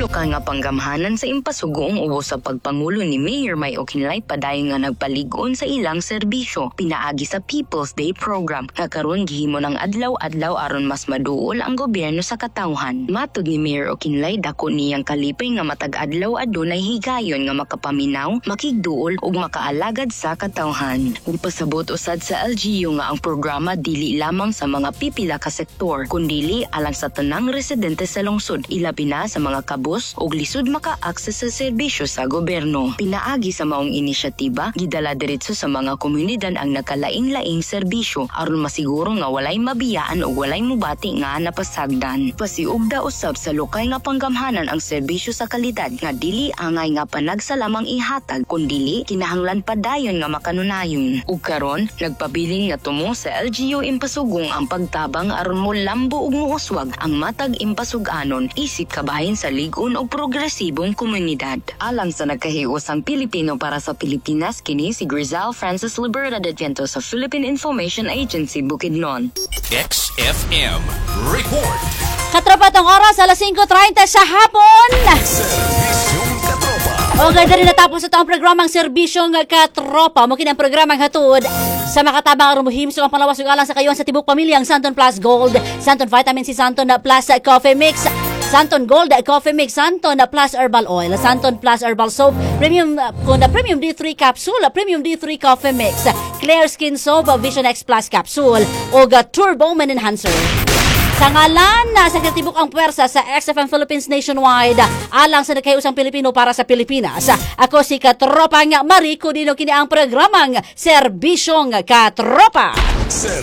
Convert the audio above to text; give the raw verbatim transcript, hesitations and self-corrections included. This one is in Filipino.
lokal nga panggamhanan sa impasugong ubos sa pagpangulo ni Mayor May Okinlay padayon nga nagpaligon sa ilang serbisyo pinaagi sa People's Day program nga karon gihimo ng adlaw-adlaw aron mas maduol ang gobyerno sa katawhan. Matod ni Mayor Okinlay, dako niyang kalipay nga matag adlaw adunay higayon nga makapaminaw, makigduol ug makaalagad sa katawhan. Ug pasabot usad sa L G U nga ang programa dili lamang sa mga pipila ka sektor kundili alang sa tanang residente sa lungsod, ilabi na sa mga kabus ug lisod maka-access sa serbisyo sa gobyerno. Pinaagi sa maong inisyatiba, gidala diretso sa mga komunidad ang nakalaing-laing serbisyo aron masiguro nga walay mabiyaan ug walay mubati nga napasagdan. Pasiugda usab sa lokal nga panggamhanan ang serbisyo sa kalidad nga dili angay nga panagsalamang ihatag kundili kinahanglan padayon nga makanunayon. Ug karon nagpabilin nga tumo sa L G U impasugong ang pagtabang aron mo lambo ug muuswag ang matag impasuganon isip kabahin sa ligon ug progresibong komunidad. Alang sa nagkahiusang Pilipino para sa Pilipinas, kini si Grizal Francis Libertad de Tiento sa Philippine Information Agency Bukidnon. X F M Report. Katropa tong oras, alas singko treinta sa hapon. Serbisyong Katropa. O ganda rin natapos ito ang programang Serbisyong Katropa. Mungkin ang programang hatod sa makatabang aron muhimso ang panglawas ug alang sa kayon sa tibok pamilya ang Santon Plus Gold, Santon Vitamin C, Santon Plus Coffee Mix, Santon Gold Coffee Mix, Santon Plus Herbal Oil, Santon Plus Herbal Soap, Premium kun Premium D three Capsule, Premium D three Coffee Mix, Clear Skin Soap, Vision X Plus Capsule ug Turbo Man Enhancer. Sa ngalan na sa katibok ang puwersa sa X F M Philippines Nationwide, alang sa nagkayusang Pilipino para sa Pilipinas, ako si Katropang Marico Dino, kini ang programang Serbisyong Katropa.